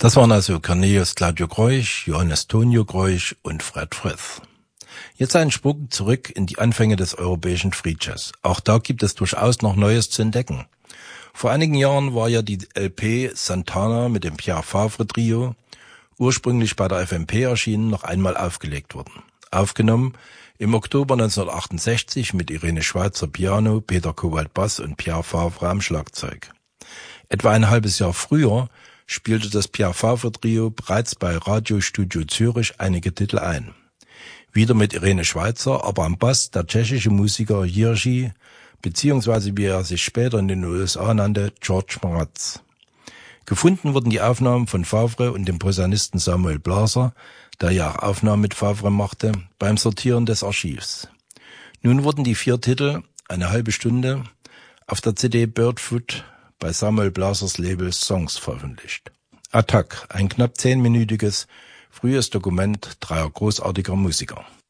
Das waren also Cornelius Claudio Groich, Johannes Tonio Groich und Fred Frith. Jetzt ein Sprung zurück in die Anfänge des europäischen Free Jazz. Auch da gibt es durchaus noch Neues zu entdecken. Vor einigen Jahren war ja die LP Santana mit dem Pierre Favre Trio, ursprünglich bei der FMP erschienen, noch einmal aufgelegt worden. Aufgenommen im Oktober 1968 mit Irene Schweizer Piano, Peter Kowalt Bass und Pierre Favre am Schlagzeug. Etwa ein halbes Jahr früher spielte das Pierre Favre Trio bereits bei Radiostudio Zürich einige Titel ein. Wieder mit Irene Schweizer, aber am Bass der tschechische Musiker Jiří, beziehungsweise wie er sich später in den USA nannte, George Mraz. Gefunden wurden die Aufnahmen von Favre und dem Posaunisten Samuel Blaser, der ja auch Aufnahmen mit Favre machte, beim Sortieren des Archivs. Nun wurden die 4 Titel, eine halbe Stunde, auf der CD Birdfoot bei Samuel Blasers Label Songs veröffentlicht. Attack, ein knapp 10-minütiges, frühes Dokument 3 großartiger Musiker.